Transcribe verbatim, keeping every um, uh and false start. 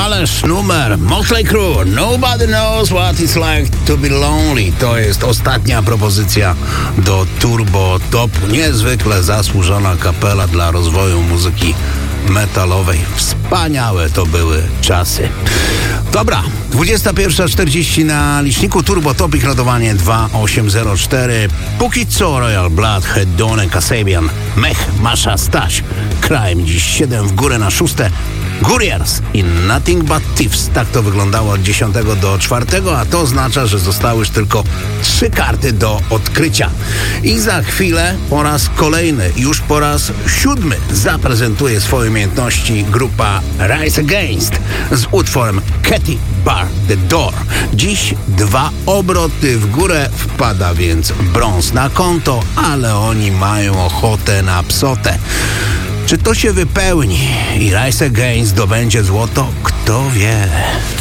Ależ numer Motley Crue, Nobody Knows What It's Like to Be Lonely. To jest ostatnia propozycja do Turbo Topu. Niezwykle zasłużona kapela dla rozwoju muzyki metalowej. Wspaniałe to były czasy. Dobra, dwudziesta pierwsza czterdzieści na liczniku Turbo Top, ich lodowanie dwa osiem zero cztery. Póki co Royal Blood, Hedone, Kasabian, Mech, Masza, Staś. Crime dziś siedem w górę na szóste. Guriers i Nothing But Thieves. Tak to wyglądało od dziesiątego do czwartego, a to oznacza, że zostały już tylko trzy karty do odkrycia. I za chwilę po raz kolejny, już po raz siódmy zaprezentuje swoje umiejętności grupa Rise Against z utworem Katy Bar The Door. Dziś dwa obroty w górę, wpada więc brąz na konto, ale oni mają ochotę na psotę. Czy to się wypełni i Rise Against zdobędzie złoto? Kto wie?